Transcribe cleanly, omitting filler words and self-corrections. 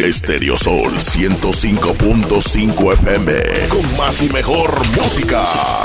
Estéreo Sol 105.5 FM. Con más y mejor música.